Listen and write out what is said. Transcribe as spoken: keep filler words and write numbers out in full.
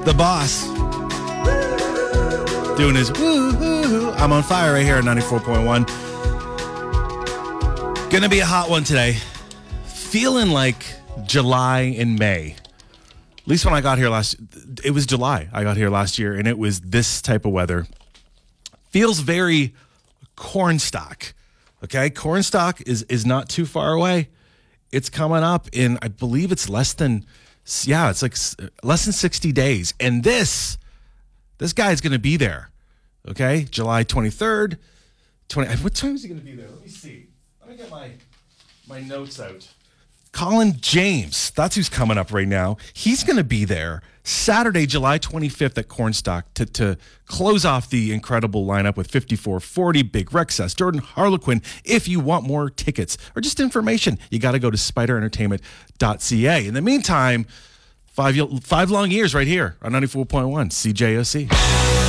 The boss doing his woo hoo. I'm on fire right here at ninety-four point one. Gonna be a hot one today. Feeling like July and May. At least when I got here last, it was July. I got here last year, and it was this type of weather. Feels very cornstalk. Okay, cornstalk is is not too far away. It's coming up in, I believe it's less than, yeah, it's like less than sixty days. And this, this guy's going to be there. Okay, July twenty-third. twenty, what time is he going to be there? Let me see. Let me get my my notes out. Colin James, that's who's coming up right now. He's going to be there Saturday, July twenty-fifth at Cornstalk to, to close off the incredible lineup with fifty-four forty, Big Rexess, Jordan Harlequin. If you want more tickets or just information, you got to go to spider entertainment dot c a. In the meantime, five, five long years right here on ninety-four point one C J O C.